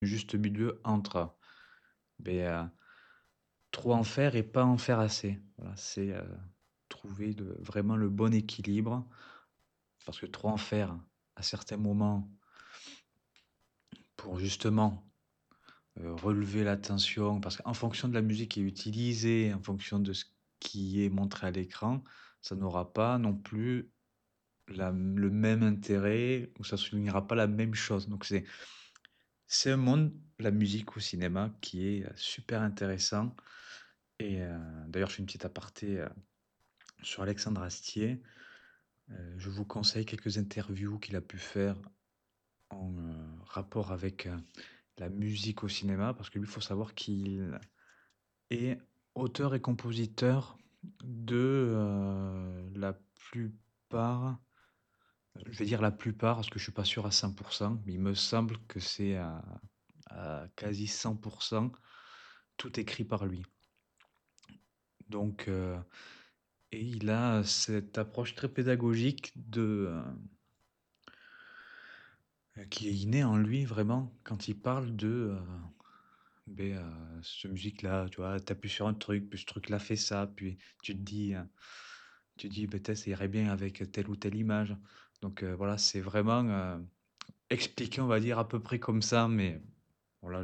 juste milieu entre, beh, trop en faire et pas en faire assez. Voilà, c'est, trouver vraiment le bon équilibre parce que trop en faire à certains moments pour justement, relever l'attention parce qu'en fonction de la musique qui est utilisée, en fonction de ce qui est montré à l'écran, ça n'aura pas non plus le même intérêt ou ça soulignera pas la même chose. Donc c'est un monde, la musique au cinéma, qui est, super intéressant et d'ailleurs je fais une petite aparté, sur Alexandre Astier. Je vous conseille quelques interviews qu'il a pu faire en, rapport avec, la musique au cinéma parce que lui, il faut savoir qu'il est auteur et compositeur de, la plupart, je vais dire la plupart parce que je suis pas sûr à 100, mais il me semble que c'est à quasi 100 tout écrit par lui. Donc et il a cette approche très pédagogique qui est innée en lui vraiment quand il parle de, cette musique-là, tu vois? Tu appuies sur un truc, puis ce truc-là fait ça, puis tu te dis, heu, tu te dis: «Beh, ça irait bien avec telle ou telle image». Donc voilà, c'est vraiment, expliqué, on va dire, à peu près comme ça, mais voilà,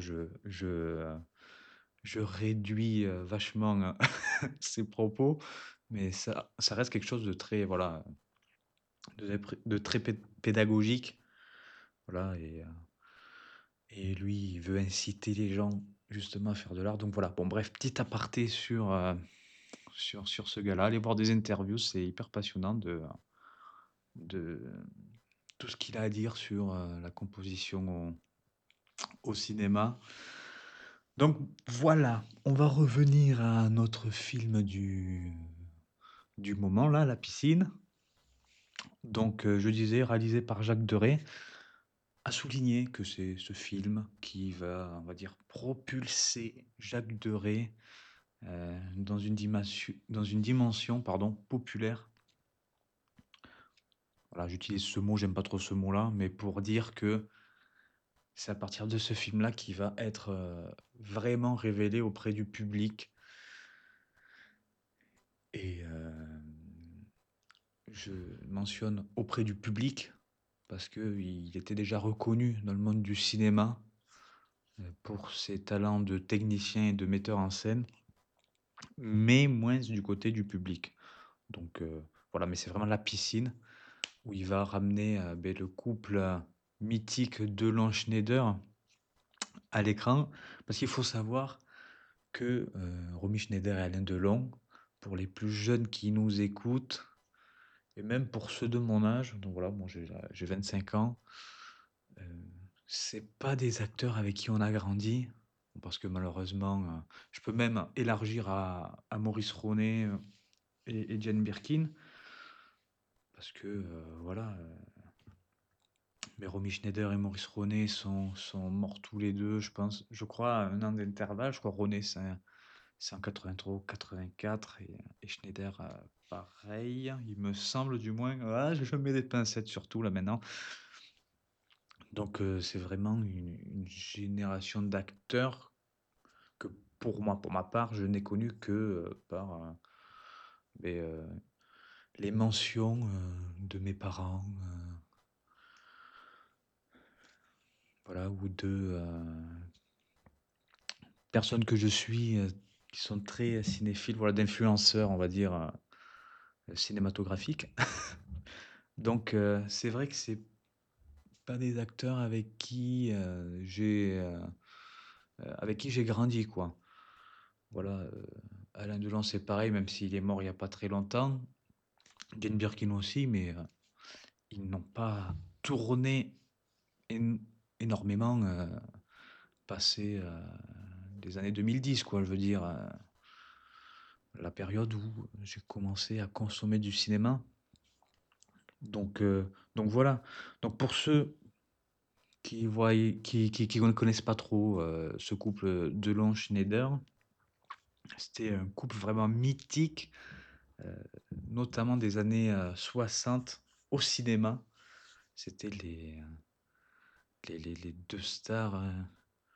je réduis, vachement, ses propos, mais ça reste quelque chose de très, voilà, de très pédagogique, voilà et lui, il veut inciter les gens justement à faire de l'art, donc voilà. Bon bref, petit aparté sur ce gars-là. Allez voir des interviews, c'est hyper passionnant de tout ce qu'il a à dire sur, la composition au cinéma. Donc voilà, on va revenir à notre film du moment là, La Piscine. Donc je disais réalisé par Jacques Deray. À souligner que c'est ce film qui va, on va dire, propulser Jacques Deray, dans une dimension, pardon, populaire. Voilà, j'utilise ce mot, j'aime pas trop ce mot-là, mais pour dire que c'est à partir de ce film-là qu'il va être, vraiment révélé auprès du public et je mentionne auprès du public parce qu'il était déjà reconnu dans le monde du cinéma, pour ses talents de technicien et de metteur en scène. Mais moins du côté du public. Donc voilà, mais c'est vraiment La Piscine où il va ramener, le couple, mythique Delon-Schneider à l'écran. Parce qu'il faut savoir que, Romy Schneider et Alain Delon, pour les plus jeunes qui nous écoutent et même pour ceux de mon âge, donc voilà, moi j'ai 25 ans, heu, c'est pas des acteurs avec qui on a grandi. Parce que malheureusement, je peux même élargir à Maurice Ronet, et Jane Birkin. Parce que, voilà, mais Romy Schneider et Maurice Ronet sont morts tous les 2, je pense, je crois, à 1 an d'intervalle. Je crois Ronet, c'est en 83 ou 84 et Schneider, pareil, il me semble du moins. Ah, je mets des pincettes sur tout là maintenant. Donc c'est vraiment une génération d'acteurs que pour moi, pour ma part, je n'ai connu que, par, beh, les mentions, de mes parents, voilà ou de, personnes que je suis, qui sont très cinéphiles, voilà, d'influenceurs, on va dire, cinématographiques. Donc c'est vrai que c'est pas des acteurs avec qui j'ai grandi, quoi. Voilà, Alain Delon, c'est pareil, même s'il est mort il y a pas très longtemps. Jane Birkin aussi, mais ils n'ont pas tourné én énormément, passé, les années 2010, quoi. Je veux dire, la période où j'ai commencé à consommer du cinéma. Donc voilà. Donc pour ceux qui ne connaissent pas trop, ce couple, Delon-Schneider, c'était un couple vraiment mythique, heu, notamment des années, 60 au cinéma. C'était les 2 stars,